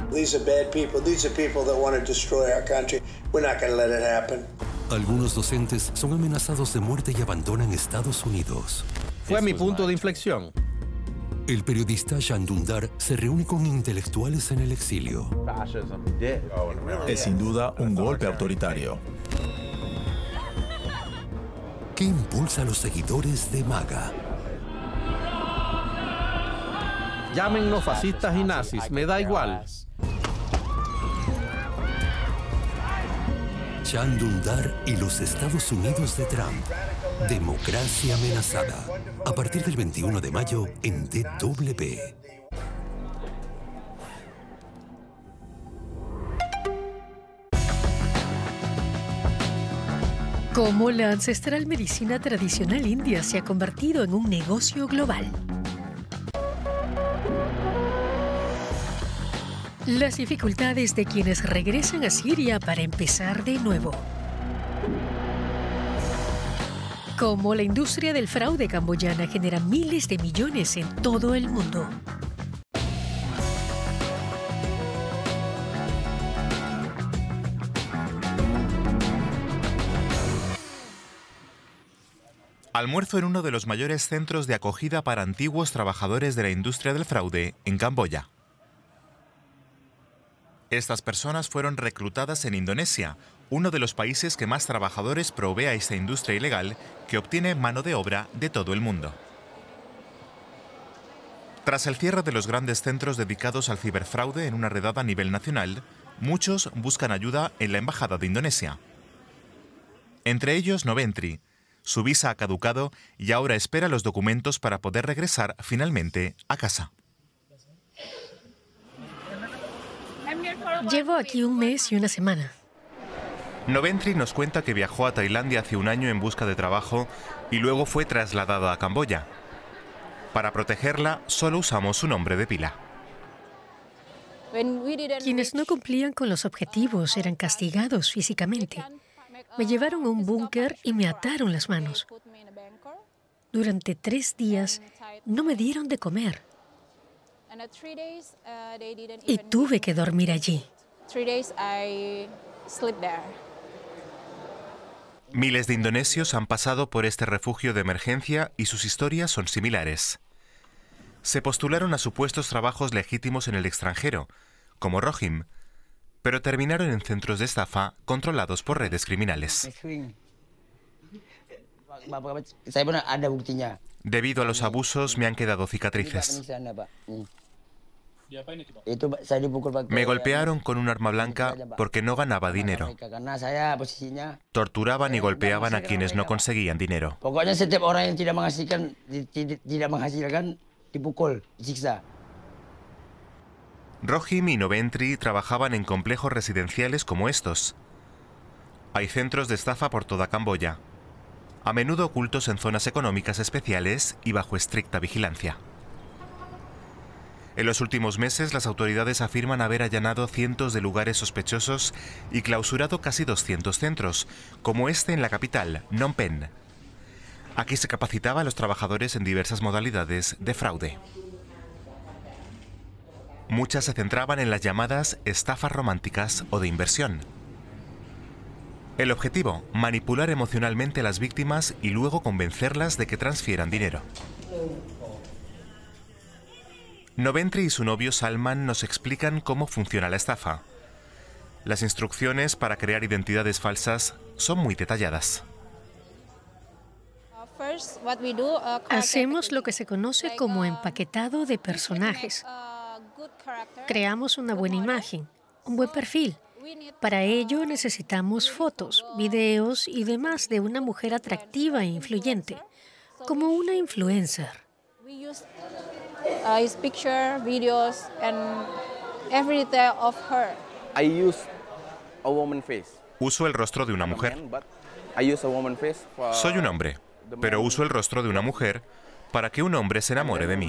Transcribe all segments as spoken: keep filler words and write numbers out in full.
These are bad people. These are people that want to destroy our country. We're not going to let it happen. Algunos docentes son amenazados de muerte y abandonan Estados Unidos. Fue mi punto de inflexión. El periodista Can Dündar se reúne con intelectuales en el exilio. Es sin duda un golpe autoritario. ¿Qué impulsa a los seguidores de MAGA? Llámennos fascistas y nazis, me da igual. Can Dündar y los Estados Unidos de Trump. Democracia amenazada. A partir del veintiuno de mayo en D W. Cómo la ancestral medicina tradicional india se ha convertido en un negocio global. Las dificultades de quienes regresan a Siria para empezar de nuevo. Cómo la industria del fraude camboyana genera miles de millones en todo el mundo. Almuerzo en uno de los mayores centros de acogida para antiguos trabajadores de la industria del fraude en Camboya. Estas personas fueron reclutadas en Indonesia, uno de los países que más trabajadores provee a esta industria ilegal que obtiene mano de obra de todo el mundo. Tras el cierre de los grandes centros dedicados al ciberfraude en una redada a nivel nacional, muchos buscan ayuda en la Embajada de Indonesia. Entre ellos Noventri. Su visa ha caducado y ahora espera los documentos para poder regresar finalmente a casa. Llevo aquí un mes y una semana. Noventri nos cuenta que viajó a Tailandia hace un año en busca de trabajo y luego fue trasladada a Camboya. Para protegerla, solo usamos su nombre de pila. Quienes no cumplían con los objetivos eran castigados físicamente. Me llevaron a un búnker y me ataron las manos. Durante tres días no me dieron de comer. Y tuve que dormir allí. Miles de indonesios han pasado por este refugio de emergencia y sus historias son similares. Se postularon a supuestos trabajos legítimos en el extranjero, como Rohim, pero terminaron en centros de estafa controlados por redes criminales. Debido a los abusos me han quedado cicatrices. Me golpearon con un arma blanca porque no ganaba dinero. Torturaban y golpeaban a quienes no conseguían dinero. Rohim y Noventri trabajaban en complejos residenciales como estos. Hay centros de estafa por toda Camboya, a menudo ocultos en zonas económicas especiales y bajo estricta vigilancia. En los últimos meses, las autoridades afirman haber allanado cientos de lugares sospechosos y clausurado casi doscientos centros, como este en la capital, Phnom Penh. Aquí se capacitaba a los trabajadores en diversas modalidades de fraude. Muchas se centraban en las llamadas estafas románticas o de inversión. El objetivo, manipular emocionalmente a las víctimas y luego convencerlas de que transfieran dinero. Noventri y su novio Salman nos explican cómo funciona la estafa. Las instrucciones para crear identidades falsas son muy detalladas. Hacemos lo que se conoce como empaquetado de personajes. Creamos una buena imagen, un buen perfil. Para ello necesitamos fotos, videos y demás de una mujer atractiva e influyente, como una influencer. Uso el rostro de una mujer. Soy un hombre, pero uso el rostro de una mujer para que un hombre se enamore de mí.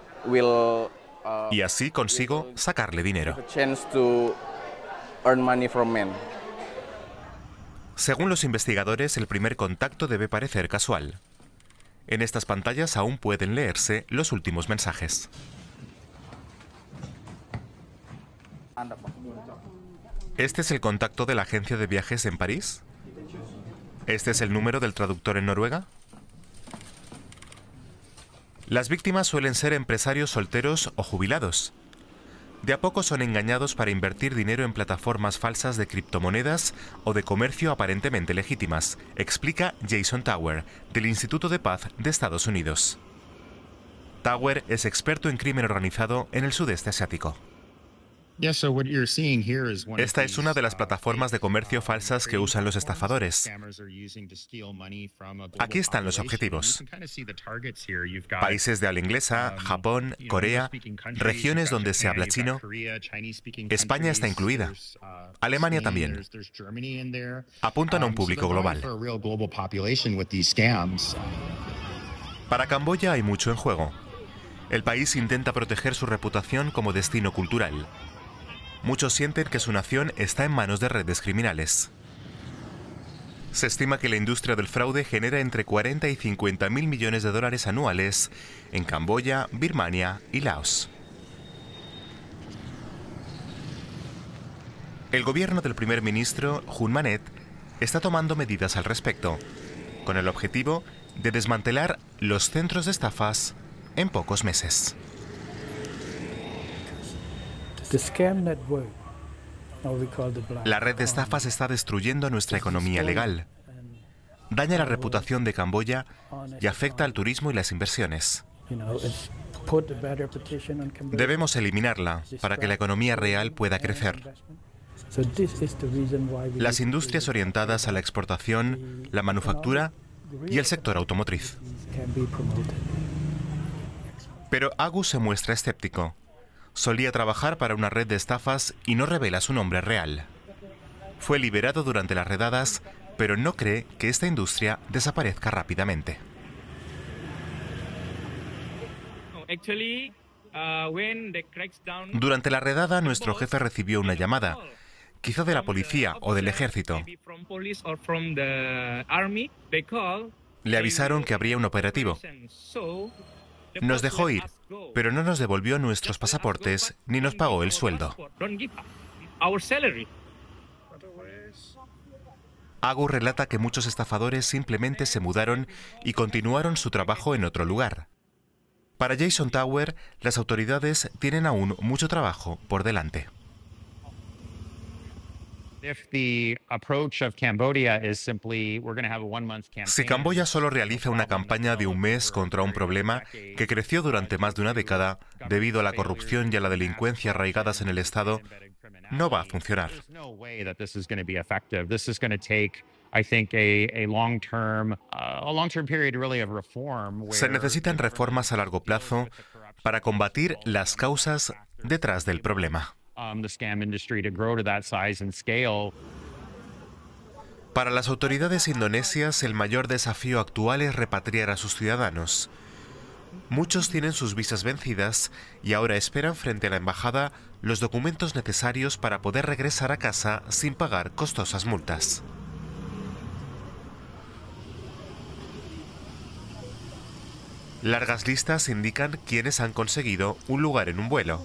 Y así consigo sacarle dinero. Según los investigadores, el primer contacto debe parecer casual. En estas pantallas aún pueden leerse los últimos mensajes. ¿Este es el contacto de la agencia de viajes en París? ¿Este es el número del traductor en Noruega? Las víctimas suelen ser empresarios solteros o jubilados. De a poco son engañados para invertir dinero en plataformas falsas de criptomonedas o de comercio aparentemente legítimas, explica Jason Tower, del Instituto de Paz de Estados Unidos. Tower es experto en crimen organizado en el sudeste asiático. Esta es una de las plataformas de comercio falsas que usan los estafadores. Aquí están los objetivos: países de habla inglesa, Japón, Corea, regiones donde se habla chino. España está incluida. Alemania también. Apuntan a un público global. Para Camboya hay mucho en juego. El país intenta proteger su reputación como destino cultural. Muchos sienten que su nación está en manos de redes criminales. Se estima que la industria del fraude genera entre cuarenta y cincuenta mil millones de dólares anuales en Camboya, Birmania y Laos. El gobierno del primer ministro, Hun Manet, está tomando medidas al respecto, con el objetivo de desmantelar los centros de estafas en pocos meses. La red de estafas está destruyendo nuestra economía legal, daña la reputación de Camboya y afecta al turismo y las inversiones. Debemos eliminarla para que la economía real pueda crecer. Las industrias orientadas a la exportación, la manufactura y el sector automotriz. Pero Agus se muestra escéptico. Solía trabajar para una red de estafas y no revela su nombre real. Fue liberado durante las redadas, pero no cree que esta industria desaparezca rápidamente. Durante la redada, nuestro jefe recibió una llamada, quizá de la policía o del ejército. Le avisaron que habría un operativo. Nos dejó ir, pero no nos devolvió nuestros pasaportes ni nos pagó el sueldo. Agus relata que muchos estafadores simplemente se mudaron y continuaron su trabajo en otro lugar. Para Jason Tower, las autoridades tienen aún mucho trabajo por delante. Si Camboya solo realiza una campaña de un mes contra un problema que creció durante más de una década debido a la corrupción y a la delincuencia arraigadas en el Estado, no va a funcionar. Se necesitan reformas a largo plazo para combatir las causas detrás del problema. Para las autoridades indonesias, el mayor desafío actual es repatriar a sus ciudadanos. Muchos tienen sus visas vencidas y ahora esperan frente a la embajada los documentos necesarios para poder regresar a casa sin pagar costosas multas. Largas listas indican quiénes han conseguido un lugar en un vuelo.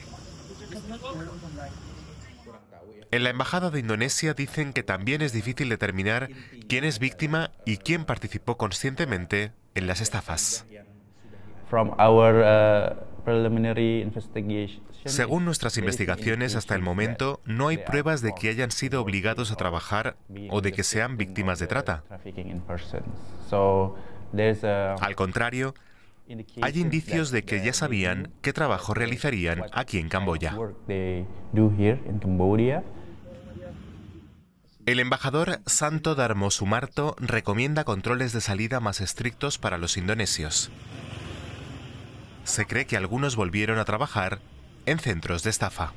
En la embajada de Indonesia dicen que también es difícil determinar quién es víctima y quién participó conscientemente en las estafas. Según nuestras investigaciones, hasta el momento no hay pruebas de que hayan sido obligados a trabajar o de que sean víctimas de trata. Al contrario, hay indicios de que ya sabían qué trabajo realizarían aquí en Camboya. El embajador Santo Darmo Sumarto recomienda controles de salida más estrictos para los indonesios. Se cree que algunos volvieron a trabajar en centros de estafa.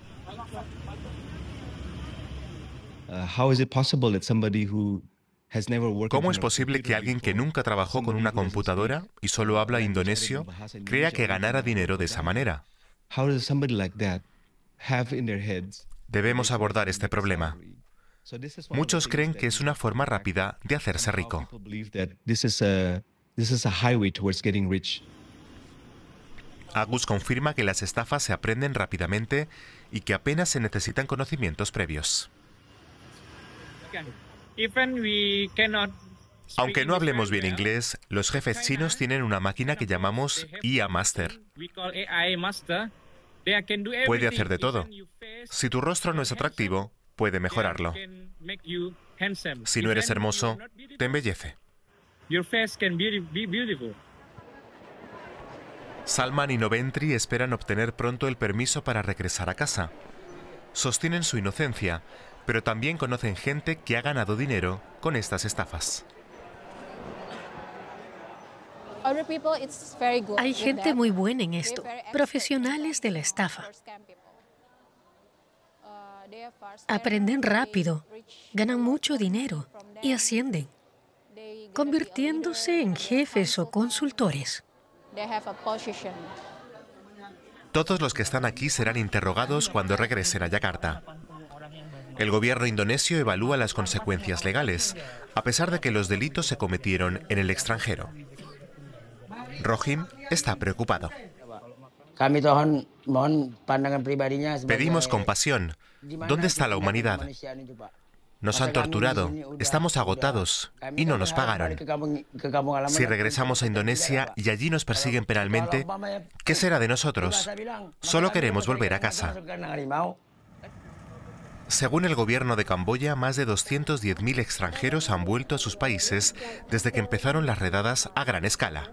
¿Cómo es posible que alguien que nunca trabajó con una computadora y solo habla indonesio crea que ganara dinero de esa manera? Debemos abordar este problema. Muchos creen que es una forma rápida de hacerse rico. Agus confirma que las estafas se aprenden rápidamente y que apenas se necesitan conocimientos previos. Aunque no hablemos bien inglés, los jefes chinos tienen una máquina que llamamos I A Master. Puede hacer de todo. Si tu rostro no es atractivo, puede mejorarlo. Si no eres hermoso, te embellece. Salman y Noventri esperan obtener pronto el permiso para regresar a casa. Sostienen su inocencia, pero también conocen gente que ha ganado dinero con estas estafas. Hay gente muy buena en esto, profesionales de la estafa. Aprenden rápido, ganan mucho dinero y ascienden, convirtiéndose en jefes o consultores. Todos los que están aquí serán interrogados cuando regresen a Yakarta. El gobierno indonesio evalúa las consecuencias legales, a pesar de que los delitos se cometieron en el extranjero. Rohim está preocupado. Pedimos compasión. ¿Dónde está la humanidad? Nos han torturado, estamos agotados y no nos pagaron. Si regresamos a Indonesia y allí nos persiguen penalmente, ¿qué será de nosotros? Solo queremos volver a casa. Según el gobierno de Camboya, más de doscientos diez mil extranjeros han vuelto a sus países desde que empezaron las redadas a gran escala.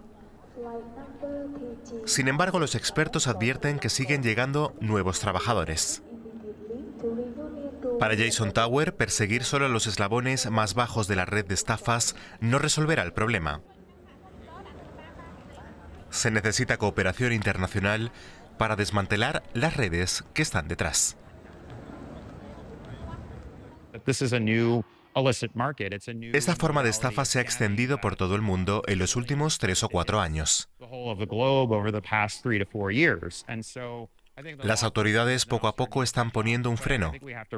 Sin embargo, los expertos advierten que siguen llegando nuevos trabajadores. Para Jason Tower, perseguir solo a los eslabones más bajos de la red de estafas no resolverá el problema. Se necesita cooperación internacional para desmantelar las redes que están detrás. Esta forma de estafa se ha extendido por todo el mundo en los últimos tres o cuatro años. Las autoridades poco a poco están poniendo un freno.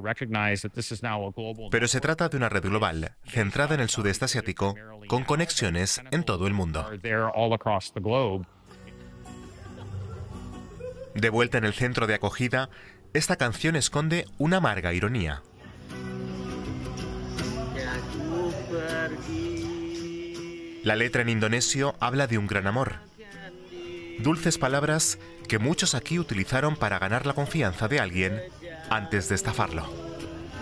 Pero se trata de una red global, centrada en el sudeste asiático, con conexiones en todo el mundo. De vuelta en el centro de acogida, esta canción esconde una amarga ironía. La letra en indonesio habla de un gran amor. Dulces palabras que muchos aquí utilizaron para ganar la confianza de alguien antes de estafarlo.